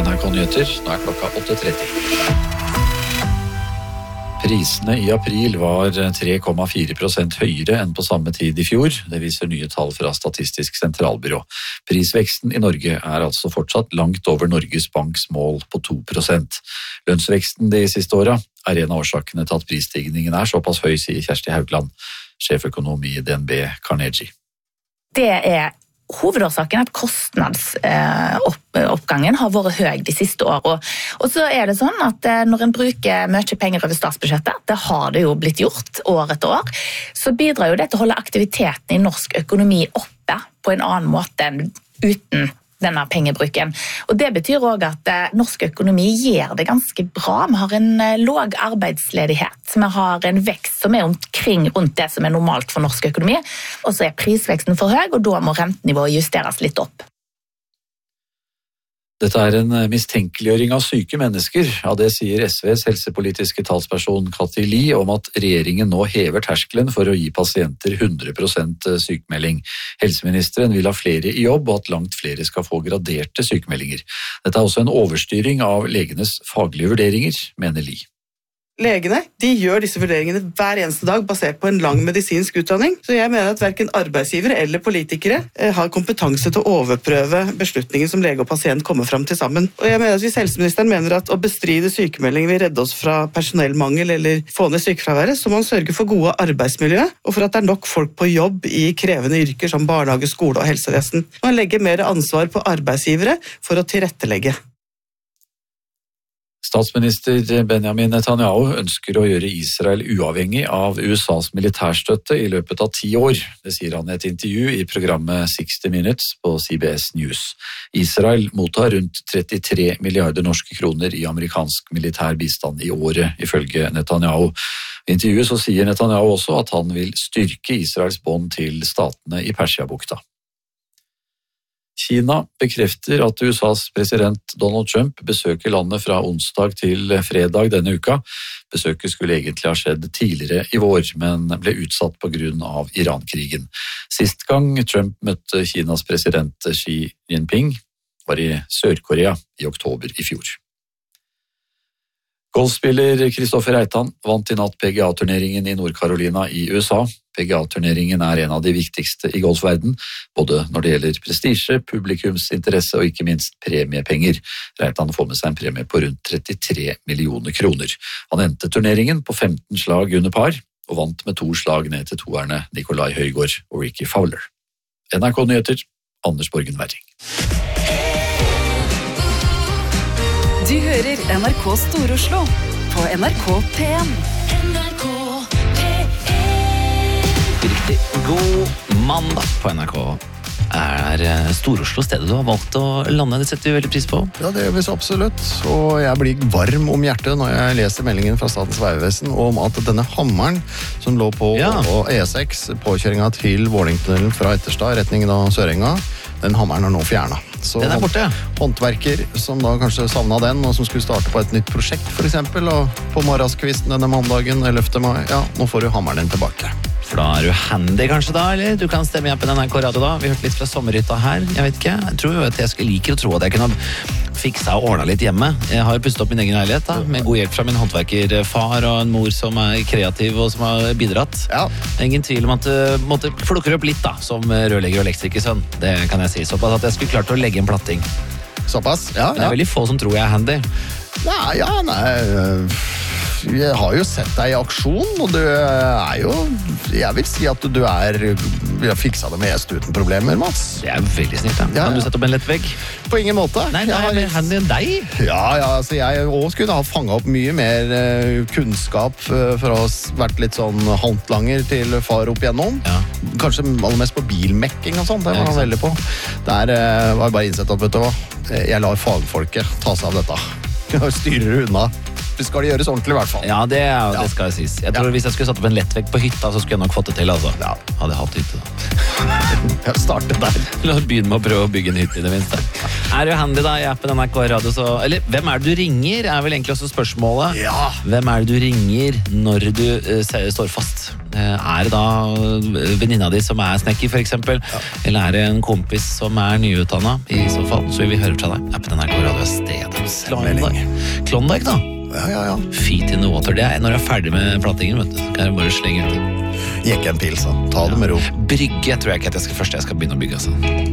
NRK Nyheter, nå klokka 8:30. Prisene i april var 3,4% høyere enn på samme tid i fjor. Det viser nye tall fra Statistisk sentralbyrå. Prisveksten i Norge altså fortsatt langt over Norges Banks mål på 2%. Lønnsveksten de siste åra en av årsakene til at prisstigningen såpass høy, sier Kjersti Haugland, sjeføkonom i DNB Carnegie. Det hovedårsaken at kostnadsoppgangen har vært høy de siste årene. Og så det sånn at når en bruker mye penger over statsbudsjettet, det har det jo blitt gjort år etter år, så bidrar jo det til å holde aktiviteten i norsk økonomi oppe på en annen måte enn uten denne pengebruken. Og det betyr også at norsk økonomi gjør det ganske bra. Vi har en låg arbeidsledighet. Vi har en vekst som omkring rundt det som normalt for norsk økonomi. Og så prisveksten for høy, og da må rentenivået justeres litt opp. Dette en mistenkeliggjøring av syke mennesker. Ja, det sier SVs helsepolitiske talsperson Kathy Lie om at regjeringen nå hever terskelen for å gi pasienter 100% sykemelding. Helseministeren vil ha flere i jobb og at langt flere skal få graderte sykemeldinger. Dette også en overstyring av legenes faglige vurderinger, mener Lie. Legene, de gjør disse vurderingene hver eneste dag basert på en lang medisinsk utdanning, så jeg mener at hverken arbeidsgivere eller politikere har kompetanse til å overprøve beslutningen som lege og pasient kommer frem til sammen. Og jeg mener at hvis helseministeren mener at å bestride sykemelding vil redde oss fra personellmangel eller få ned sykefraværet, så må han sørge for gode arbeidsmiljø, og for at det nok folk på jobb i krevende yrker som barnehage, skole og helsevesen. Man legger mer ansvar på arbeidsgivere for å tilrettelegge. Statsminister Benjamin Netanyahu ønsker å gjøre Israel uavhengig av USAs militærstøtte i løpet av 10 år. Det sier han i et intervju i programmet 60 Minutes på CBS News. Israel mottar rundt 33 milliarder norske kroner i amerikansk militær bistand i året, ifølge Netanyahu. I intervjuet så sier Netanyahu også at han vil styrke Israels bånd til statene i Persiabukta. Kina bekrefter at USAs president Donald Trump besøker landet fra onsdag til fredag denne uka. Besøket skulle egentlig ha skjedd tidligere i vår, men ble utsatt på grunn av Iran-krigen. Sist gang Trump møtte Kinas president Xi Jinping var i Sør-Korea i oktober i fjor. Golfspiller Kristoffer Reitan vant i natt PGA-turneringen i Nord-Carolina i USA. PGA-turneringen en av de viktigste i golfverden, både når det gjelder prestisje, publikumsinteresse og ikke minst premiepenger. Reitan får med seg en premie på rundt 33 millioner kroner. Han endte turneringen på 15 slag under par, og vant med 2 slag ned til toerne Nikolai Højgaard og Ricky Fowler. NRK Nyheter, Anders Borgen Werring. Du hører NRK Stor-Oslo på NRK P1. Riktig god mandag på NRK. Stor-Oslo stedet du har valgt å lande? Det setter vi veldig pris på. Ja, det gjør vi så absolutt. Og jeg blir varm om hjertet når jeg leser meldingen fra Statens vegvesen om at denne hammeren som lå på E6, påkjøringen til Vålingtunnelen fra Etterstad, retningen av Sørenga, den hammeren nå fjernet. Så den borte, håndverker som da kanskje savnet den, og som skulle starte på et nytt prosjekt for eksempel, og på morgenskvisten denne mandagen 11. mai, ja, nå får du hammeren din tilbake. For da du handy kanskje da, eller? Du kan stemme igjen på NRK Radio da. Vi hørte litt fra sommerhytta her, jeg vet ikke. Jeg tror at jeg skulle like å tro at jeg kunne fiksa og ordnet litt hjemme. Jeg har pustet opp min egen leilighet da, med god hjelp fra min håndverkerfar og en mor som kreativ og som har bidratt. Ja. Ingen tvil om at du måtte plukke opp litt da, som rørlegger og elektrikersønn. Det kan jeg si. Såpass at jeg skulle klart å legge en platting. Såpass? Ja. Det veldig få som tror jeg handy. Nei, jeg har jo sett deg i aksjon, og du jo, jeg vil si at du vi har fiksa det mest uten problemer, Mats. Det veldig snilt, da. Ja, kan du sette opp en lett vegg? På ingen måte. Nei, det mer handy enn deg. Ja, altså jeg også kunne ha fanget opp mye mer kunnskap for å ha vært litt sånn håndlanger til far opp igjennom. Ja. Kanskje aller mest på bilmekking og sånt, det var han veldig på. Der var jeg bare innsett at, vet du hva, jeg lar fagfolket ta seg av dette. Jeg styrer unna. skal det gjøres ordentlig i hvert fall. Ja, det skal jeg sies. Jeg tror Hvis jeg skulle satt opp en lettvekt på hytta, så skulle jeg nok fått det til. Altså. Ja. Hadde jeg hatt hytte da. Jeg startet der. La oss begynne med å prøve å bygge en hytte i det minste. Er du handy da i appen NRK Radio, så... Eller, hvem er det du ringer, er vel egentlig også spørsmålet. Ja. Hvem er det du ringer når du står fast? Er det da venninna di som er snekker, for eksempel? Ja. Eller er det en kompis som er nyutdannet? I så fall, så vil vi høre fra deg. Appen NRK Radio er stedet. Klondike da? Ja. Feet in the water, det er når du er ferdig med platingen, vet du. Så kan du bare slenge ut det. Jekke en pils, ta det med ro. Brygge tror jeg ikke at jeg skal begynne å bygge, altså.